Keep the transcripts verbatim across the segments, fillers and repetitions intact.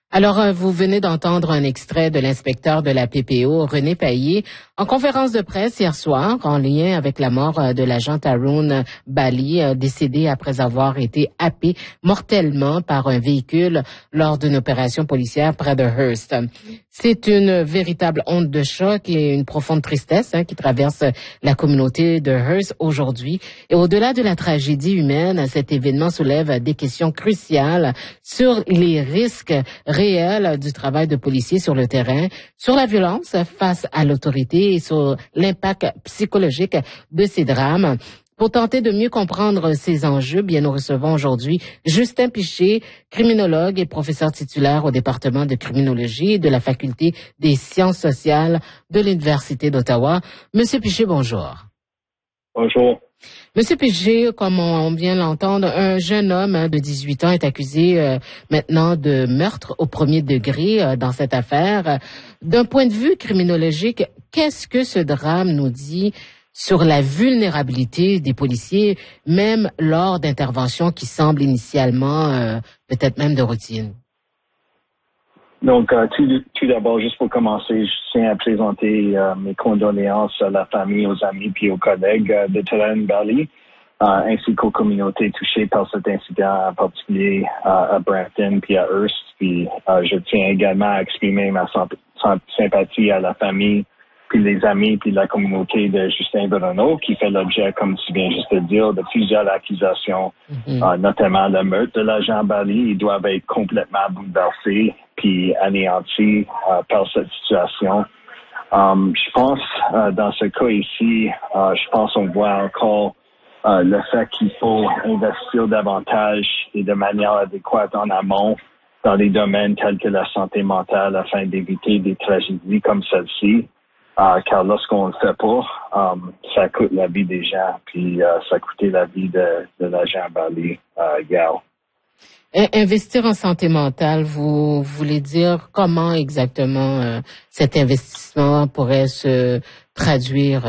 Alors, vous venez d'entendre un extrait de l'inspecteur de la P P O, René Payet, en conférence de presse hier soir, en lien avec la mort de l'agent Haroun Bali, décédé après avoir été happé mortellement par un véhicule lors d'une opération policière près de Hearst. C'est une véritable onde de choc et une profonde tristesse hein, qui traverse la communauté de Hearst aujourd'hui. Et au-delà de la tragédie humaine, cet événement soulève des questions cruciales sur les risques réels du travail de policiers sur le terrain, sur la violence face à l'autorité et sur l'impact psychologique de ces drames. Pour tenter de mieux comprendre ces enjeux, bien nous recevons aujourd'hui Justin Piché, criminologue et professeur titulaire au département de criminologie de la Faculté des sciences sociales de l'Université d'Ottawa. Monsieur Piché, bonjour. Bonjour. Monsieur Piché, comme on vient l'entendre, un jeune homme hein, de dix-huit ans est accusé euh, maintenant de meurtre au premier degré euh, dans cette affaire. D'un point de vue criminologique, qu'est-ce que ce drame nous dit sur la vulnérabilité des policiers, même lors d'interventions qui semblent initialement euh, peut-être même de routine? Donc, euh, tout, tout d'abord, juste pour commencer, je tiens à présenter euh, mes condoléances à la famille, aux amis puis aux collègues euh, de Haroun Bali, euh, ainsi qu'aux communautés touchées par cet incident, en particulier euh, à Brampton puis à Hearst. Puis, euh, je tiens également à exprimer ma sympathie à la famille, puis les amis, puis la communauté de Justin Bruno, qui fait l'objet, comme tu viens juste de dire, de plusieurs accusations, mm-hmm. euh, notamment le meurtre de l'agent Bali. Ils doivent être complètement bouleversés puis anéantis euh, par cette situation. Um, je pense, euh, dans ce cas ici, euh, je pense qu'on voit encore euh, le fait qu'il faut investir davantage et de manière adéquate en amont dans les domaines tels que la santé mentale afin d'éviter des tragédies comme celle-ci. Uh, car lorsqu'on ne le fait pas, um, ça coûte la vie des gens, puis uh, ça a coûté la vie de, de l'agent Bali uh, hier. Investir en santé mentale, vous voulez dire comment exactement euh, cet investissement pourrait se traduire?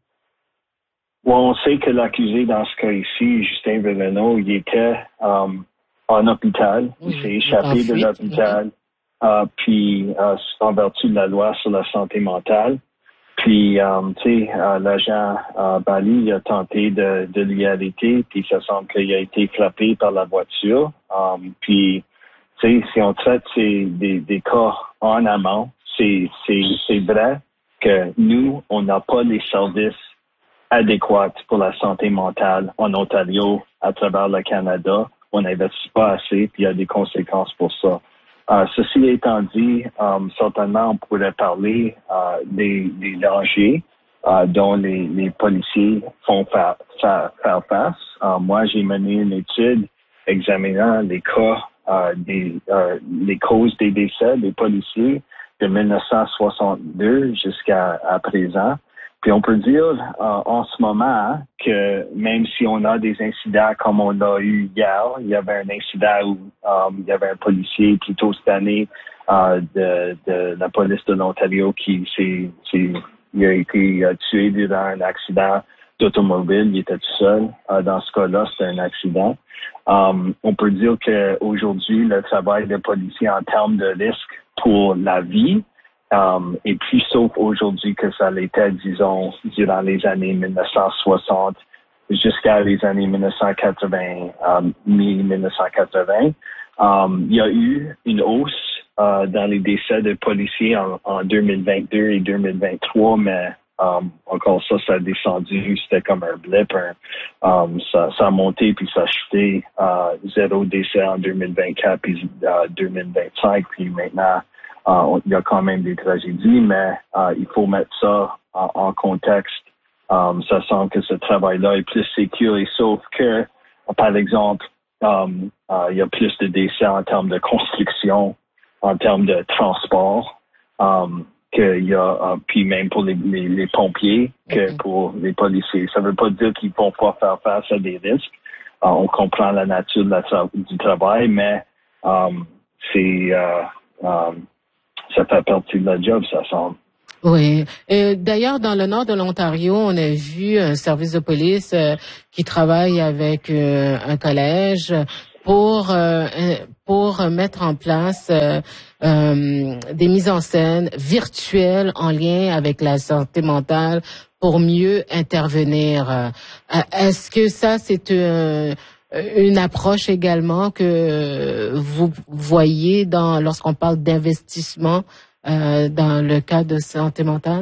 Bon, on sait que l'accusé dans ce cas ici, Justin Bruno, il était um, en hôpital, oui, il s'est échappé de l'hôpital, mm-hmm. uh, puis uh, en vertu de la loi sur la santé mentale. Puis, um, tu sais, uh, l'agent uh, Bali il a tenté de, de l'y arrêter, puis ça semble qu'il a été frappé par la voiture. Um, puis, tu sais, si on traite ces, des, des cas en amont, c'est, c'est, c'est vrai que nous, on n'a pas les services adéquats pour la santé mentale en Ontario, à travers le Canada. On n'investit pas assez, puis il y a des conséquences pour ça. Uh, ceci étant dit, um, certainement, on pourrait parler uh, des, des dangers uh, dont les, les policiers font faire, faire, faire face. Uh, moi, j'ai mené une étude examinant les cas, uh, des, uh, les causes des décès des policiers de dix-neuf cent soixante-deux jusqu'à à présent. Puis on peut dire uh, en ce moment que même si on a des incidents comme on l'a eu hier, il y avait un incident où um, il y avait un policier plus tôt cette année uh, de, de la police de l'Ontario qui s'est, s'est il a été uh, tué durant un accident d'automobile. Il était tout seul. Uh, dans ce cas-là, c'était un accident. Um, on peut dire qu'aujourd'hui, le travail des policiers en termes de risque pour la vie Um, et plus sauf aujourd'hui que ça l'était, disons, durant les années dix-neuf cent soixante jusqu'à les années dix-neuf cent quatre-vingts, um, mi-dix-neuf cent quatre-vingts. Um, il y a eu une hausse uh, dans les décès de policiers en, en deux mille vingt-deux et deux mille vingt-trois, mais um, encore ça, ça a descendu, c'était comme un blip. Un, um, ça, ça a monté puis ça a chuté, uh, zéro décès en deux mille vingt-quatre puis uh, deux mille vingt-cinq, puis maintenant, Uh, il y a quand même des tragédies, mais uh, il faut mettre ça en, en contexte. Um, ça semble que ce travail-là est plus sécure et sauf que, par exemple, um, uh, il y a plus de décès en termes de construction, en termes de transport, um, qu'il y a, uh, puis même pour les, les, les pompiers que mm-hmm. pour les policiers. Ça ne veut pas dire qu'ils ne vont pas faire face à des risques. Uh, on comprend la nature de la tra- du travail, mais um, c'est... Uh, um, ça fait partie de la job, ça semble. Oui. Et d'ailleurs, dans le nord de l'Ontario, on a vu un service de police euh, qui travaille avec euh, un collège pour euh, pour mettre en place euh, euh, des mises en scène virtuelles en lien avec la santé mentale pour mieux intervenir. Euh, est-ce que ça, c'est un, une approche également que vous voyez dans lorsqu'on parle d'investissement euh, dans le cas de santé mentale?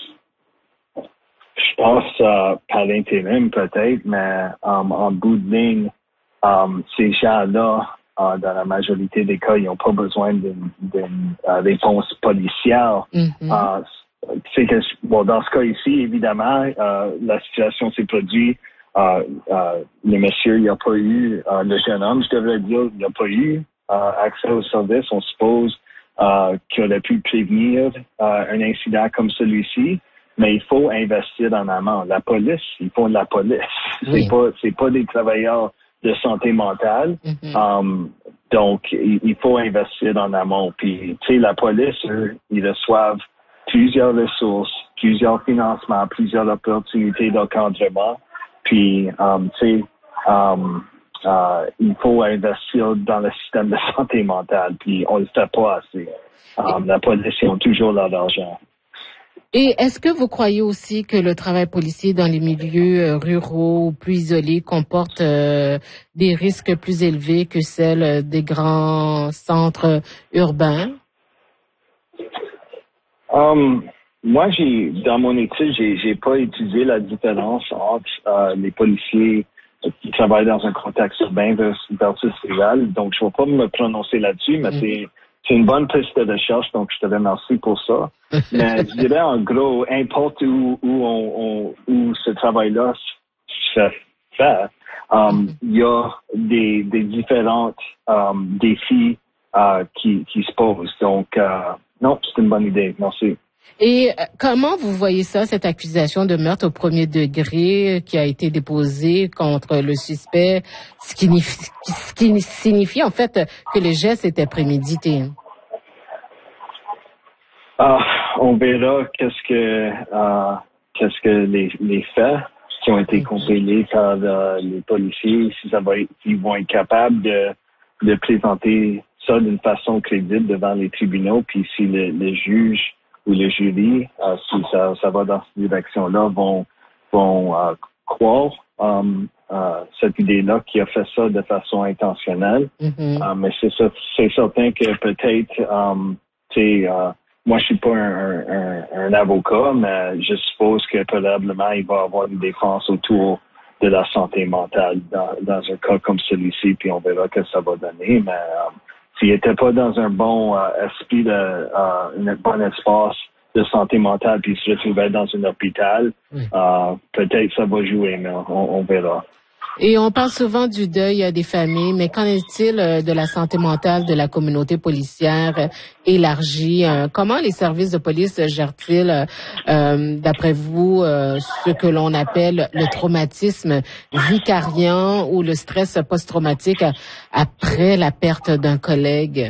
Je pense euh, par l'intérim peut-être, mais um, en bout de ligne, um, ces gens-là, uh, dans la majorité des cas, ils n'ont pas besoin d'une, d'une uh, réponse policière. Mm-hmm. uh, c'est que, bon, dans ce cas ici, évidemment, uh, la situation s'est produite. Uh, uh, le monsieur, il n'a pas eu, uh, le jeune homme, je devrais dire, il n'a pas eu uh, accès au service. On suppose uh, qu'il aurait pu prévenir uh, un incident comme celui-ci. Mais il faut investir en amont. La police, ils font de la police. Oui. C'est pas, c'est pas des travailleurs de santé mentale. Mm-hmm. Um, donc, il, il faut investir en amont. Puis, tu sais, la police, eux, ils reçoivent plusieurs ressources, plusieurs financements, plusieurs opportunités d'encadrement. Puis, um, tu sais, um, uh, il faut investir dans le système de santé mentale. Puis, on le fait pas assez. Um, la police, ils ont toujours leur argent. Et est-ce que vous croyez aussi que le travail policier dans les milieux ruraux ou plus isolés comporte euh, des risques plus élevés que celles des grands centres urbains? Um, moi, j'ai dans mon étude, j'ai, j'ai pas étudié la différence entre euh, les policiers qui travaillent dans un contexte urbain versus rural. Donc, je ne vais pas me prononcer là-dessus, mais mm. c'est C'est une bonne piste de recherche, donc je te remercie pour ça. Mais je dirais en gros, importe où, où, on, on, où ce travail-là se fait, um, il y a des, des différents um, défis uh, qui, qui se posent. Donc, uh, non, c'est une bonne idée. Merci. Et comment vous voyez ça, cette accusation de meurtre au premier degré qui a été déposée contre le suspect, ce qui, ce qui signifie en fait que le geste était prémédité? Ah, on verra qu'est-ce que uh, qu'est-ce que les, les faits qui ont été compilés par uh, les policiers, si ça va être, ils vont être capables de, de présenter ça d'une façon crédible devant les tribunaux, puis si le, le juge ou le jury, uh, si ça, ça va dans cette direction-là, vont, vont uh, croire um, uh, cette idée-là qui a fait ça de façon intentionnelle. Mm-hmm. Uh, mais c'est, c'est certain que peut-être, um, tu sais, uh, moi je suis pas un, un, un avocat, mais je suppose que probablement il va y avoir une défense autour de la santé mentale dans, dans un cas comme celui-ci, puis on verra que ça va donner. Mais um, s'il n'était pas dans un bon uh, esprit, de, uh, un bon espace de santé mentale, puis il se retrouvait dans un hôpital, oui. uh, peut-être ça va jouer, mais on, on verra. Et on parle souvent du deuil des familles, mais qu'en est-il de la santé mentale de la communauté policière élargie? Comment les services de police gèrent-ils, euh, d'après vous, euh, ce que l'on appelle le traumatisme vicariant ou le stress post-traumatique après la perte d'un collègue?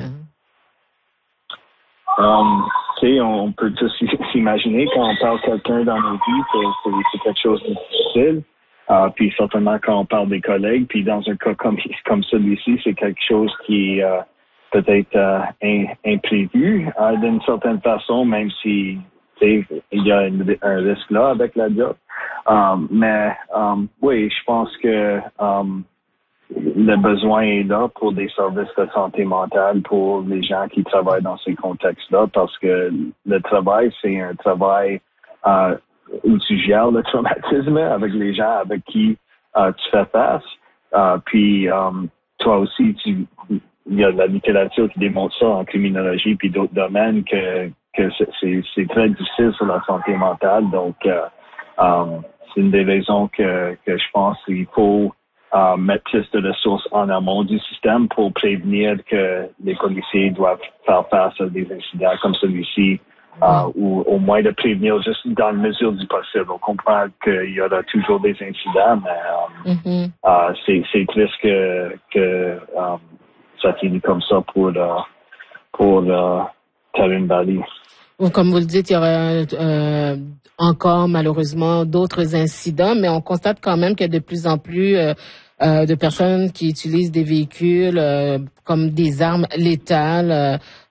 Um, tu sais, on peut tous s'imaginer quand on parle de quelqu'un dans nos vies, c'est, c'est, c'est quelque chose de difficile. Uh, puis certainement quand on parle des collègues, puis dans un cas comme comme celui-ci, c'est quelque chose qui est euh, peut-être euh, in, imprévu euh, d'une certaine façon, même si tu sais il y a une, un risque là avec la job. Um, mais um, oui, je pense que um, le besoin est là pour des services de santé mentale pour les gens qui travaillent dans ces contextes-là, parce que le travail, c'est un travail euh, où tu gères le traumatisme avec les gens avec qui euh, tu fais face. Euh, puis um, toi aussi, tu il y a de la littérature qui démontre ça en criminologie puis d'autres domaines que que c'est, c'est, c'est très difficile sur la santé mentale. Donc euh, um, c'est une des raisons que que je pense qu'il faut uh, mettre plus de ressources en amont du système pour prévenir que les policiers doivent faire face à des incidents comme celui-ci. Uh, ou au moins de prévenir juste dans la mesure du possible. On comprend qu'il y aura toujours des incidents, mais um, mm-hmm. uh, c'est, c'est triste que, que um, ça finit comme ça pour, uh, pour uh, Tarun Valley. Comme vous le dites, il y aura euh, encore malheureusement d'autres incidents, mais on constate quand même qu'il y a de plus en plus euh, euh, de personnes qui utilisent des véhicules euh, comme des armes létales.